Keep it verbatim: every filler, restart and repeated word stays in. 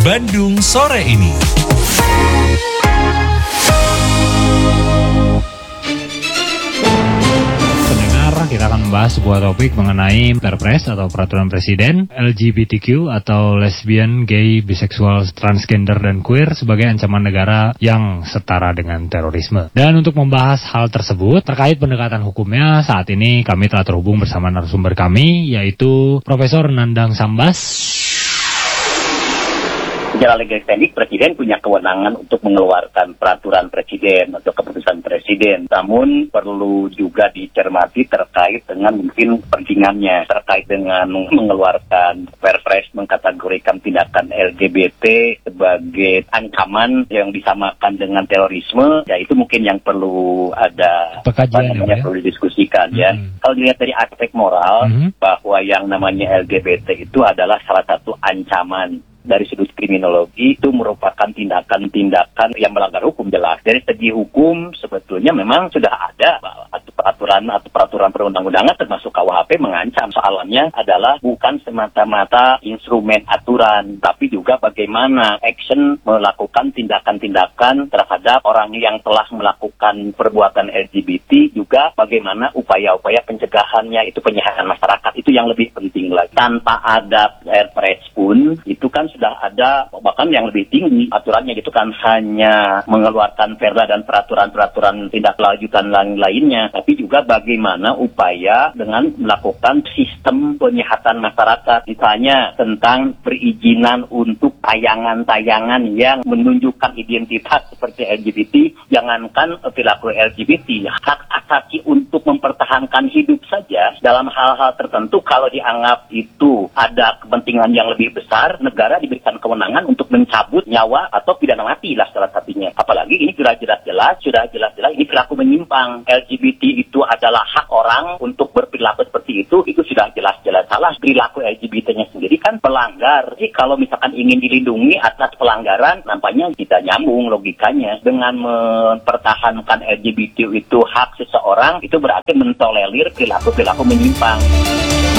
Bandung Sore Ini. Kita akan membahas sebuah topik mengenai Perpres atau Peraturan Presiden L G B T Q atau lesbian, gay, biseksual, transgender, dan queer sebagai ancaman negara yang setara dengan terorisme. Dan untuk membahas hal tersebut terkait pendekatan hukumnya, saat ini kami telah terhubung bersama narasumber kami, yaitu Profesor Nandang Sambas. Secara legal standing, Presiden punya kewenangan untuk mengeluarkan peraturan Presiden atau keputusan Presiden. Namun perlu juga dicermati terkait dengan mungkin pentingannya, terkait dengan mengeluarkan Perpres mengkategorikan tindakan L G B T sebagai ancaman yang disamakan dengan terorisme. Ya itu mungkin yang perlu ada pekajian, namanya, ya, perlu didiskusikan. Hmm. Ya. Kalau dilihat dari aspek moral, hmm. bahwa yang namanya L G B T itu adalah salah satu ancaman. Dari sudut kriminologi itu merupakan tindakan-tindakan yang melanggar hukum jelas. Dari segi hukum sebetulnya memang sudah ada atau peraturan atau peraturan perundang-undangan termasuk K U H P mengancam. Soalnya adalah bukan semata-mata instrumen aturan, tapi juga bagaimana action melakukan tindakan-tindakan terhadap orang yang telah melakukan perbuatan L G B T, juga bagaimana upaya-upaya pencegahannya, itu penyadaran masyarakat, itu yang lebih penting lagi. Tanpa ada Perpres pun itu kan sudah ada bahkan yang lebih tinggi aturannya, gitu kan, hanya mengeluarkan perda dan peraturan-peraturan tindak lanjutan lain-lainnya, tapi juga bagaimana upaya dengan melakukan sistem penyehatan masyarakat, misalnya tentang perizinan untuk tayangan-tayangan yang menunjukkan identitas seperti L G B T. Jangankan perilaku L G B T, hak asasi untuk mempertahankan hidup saja dalam hal-hal tertentu kalau dianggap itu ada kepentingan yang lebih besar, negara diberikan kewenangan untuk mencabut nyawa atau pidana mati lah salah satunya. Apalagi ini sudah jelas-jelas, sudah jelas-jelas ini perilaku menyimpang. L G B T itu adalah hak orang untuk berperilaku seperti itu, itu sudah jelas-jelas salah. Perilaku L G B T-nya sendiri kan pelanggar. Jadi kalau misalkan ingin dilindungi atas pelanggaran, nampaknya tidak nyambung logikanya. Dengan mempertahankan L G B T itu hak seseorang, itu berarti mentolerir perilaku-perilaku menyimpang.